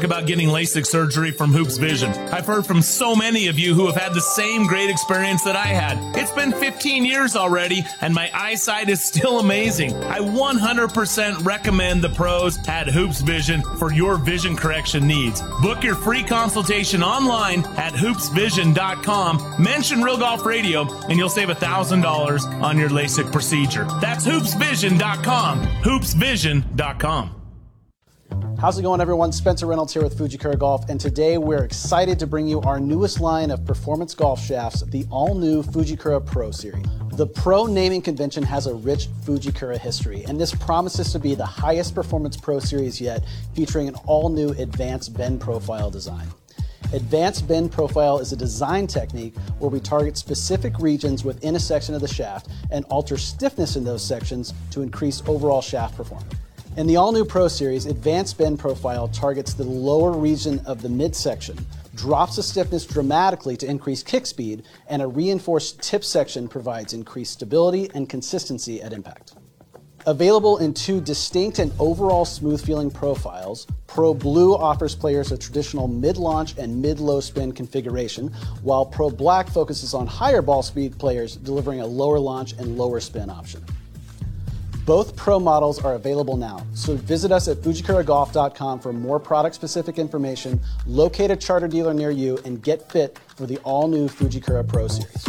about getting LASIK surgery from Hoops Vision. I've heard from so many of you who have had the same great experience that I had. It's been 15 years already, and my eyesight is still amazing. I 100% recommend the pros at Hoops Vision for your vision correction needs. Book your free consultation online at hoopsvision.com. Mention Real Golf Radio, and you'll save $1,000 on your LASIK procedure. That's hoopsvision.com. hoopsvision.com. How's it going, everyone? Spencer Reynolds here with Fujikura Golf, and today we're excited to bring you our newest line of performance golf shafts, the all-new Fujikura Pro Series. The Pro naming convention has a rich Fujikura history, and this promises to be the highest performance Pro Series yet, featuring an all-new advanced bend profile design. Advanced bend profile is a design technique where we target specific regions within a section of the shaft and alter stiffness in those sections to increase overall shaft performance. In the all-new Pro Series, Advanced Bend Profile targets the lower region of the midsection, drops the stiffness dramatically to increase kick speed, and a reinforced tip section provides increased stability and consistency at impact. Available in two distinct and overall smooth-feeling profiles, Pro Blue offers players a traditional mid-launch and mid-low spin configuration, while Pro Black focuses on higher ball speed players, delivering a lower launch and lower spin option. Both Pro models are available now, so visit us at FujikuraGolf.com for more product-specific information, locate a charter dealer near you, and get fit for the all-new Fujikura Pro Series.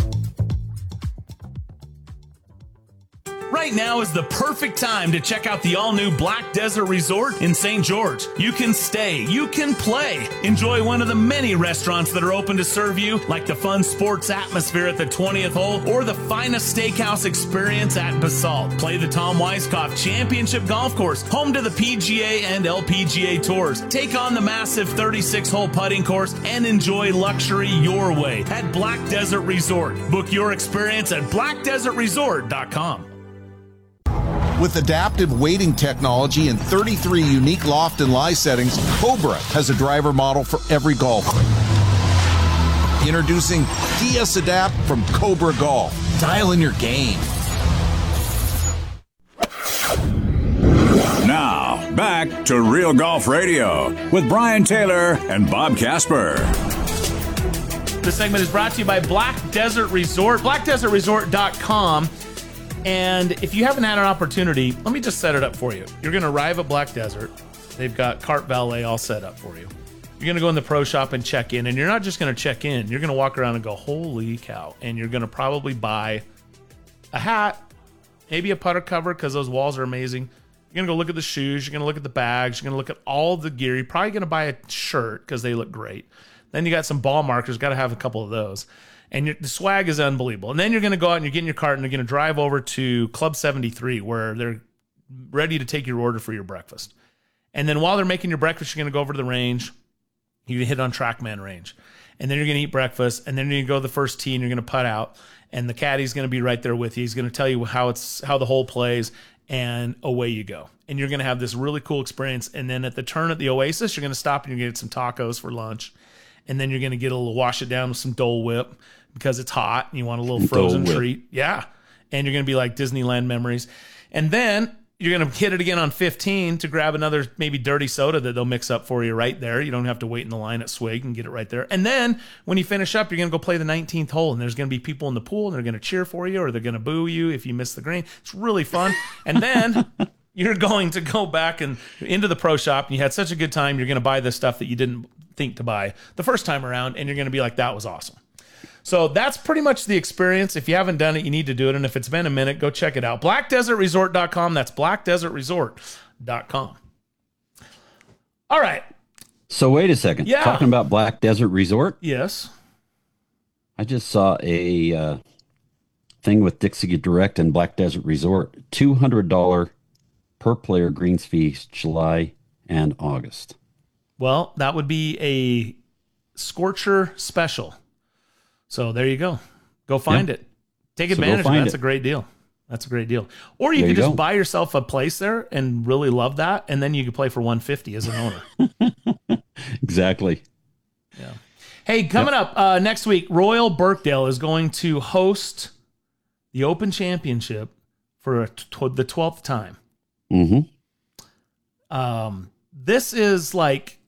Right now is the perfect time to check out the all-new Black Desert Resort in St. George. You can stay, you can play, enjoy one of the many restaurants that are open to serve you, like the fun sports atmosphere at the 20th hole or the finest steakhouse experience at Basalt. Play the Tom Weiskopf Championship Golf Course, home to the PGA and LPGA Tours. Take on the massive 36-hole putting course and enjoy luxury your way at Black Desert Resort. Book your experience at blackdesertresort.com. With adaptive weighting technology and 33 unique loft and lie settings, Cobra has a driver model for every golfer. Introducing DS Adapt from Cobra Golf. Dial in your game. Now, back to Real Golf Radio with Brian Taylor and Bob Casper. This segment is brought to you by Black Desert Resort, blackdesertresort.com. And if you haven't had an opportunity, let me just set it up for you. You're going to arrive at Black Desert. They've got cart valet all set up for you. You're going to go in the pro shop and check in. And you're not just going to check in. You're going to walk around and go, holy cow. And you're going to probably buy a hat, maybe a putter cover because those walls are amazing. You're going to go look at the shoes. You're going to look at the bags. You're going to look at all the gear. You're probably going to buy a shirt because they look great. Then you got some ball markers. Got to have a couple of those. And the swag is unbelievable. And then you're going to go out and you're getting your cart and you're going to drive over to Club 73 where they're ready to take your order for your breakfast. And then while they're making your breakfast, you're going to go over to the range. You hit on TrackMan range. And then you're going to eat breakfast. And then you're going to go to the first tee and you're going to putt out. And the caddy's going to be right there with you. He's going to tell you how the hole plays. And away you go. And you're going to have this really cool experience. And then at the turn at the Oasis, you're going to stop and you're going to get some tacos for lunch. And then you're going to get wash it down with some Dole Whip because it's hot and you want a little frozen treat. Yeah. And you're going to be like Disneyland memories. And then you're going to hit it again on 15 to grab another maybe dirty soda that they'll mix up for you right there. You don't have to wait in the line at Swig and get it right there. And then when you finish up, you're going to go play the 19th hole and there's going to be people in the pool and they're going to cheer for you or they're going to boo you if you miss the green. It's really fun. And then you're going to go back and into the pro shop and you had such a good time. You're going to buy the stuff that you didn't think to buy the first time around, and you're going to be like, that was awesome. So that's pretty much the experience. If you haven't done it, you need to do it. And if it's been a minute, go check it out. blackdesertresort.com. That's blackdesertresort.com. All right. So wait a second. Yeah. Talking about Black Desert Resort? Yes. I just saw a thing with Dixie Direct and Black Desert Resort. $200 per player greens fees, July and August. Well, that would be a Scorcher special. So there you go. Go find it. Take advantage of it. That's a great deal. That's a great deal. Or you could just buy yourself a place there and really love that, and then you could play for $150 as an owner. Exactly. Yeah. Hey, coming up next week, Royal Birkdale is going to host the Open Championship for the 12th time. Mm-hmm. This is like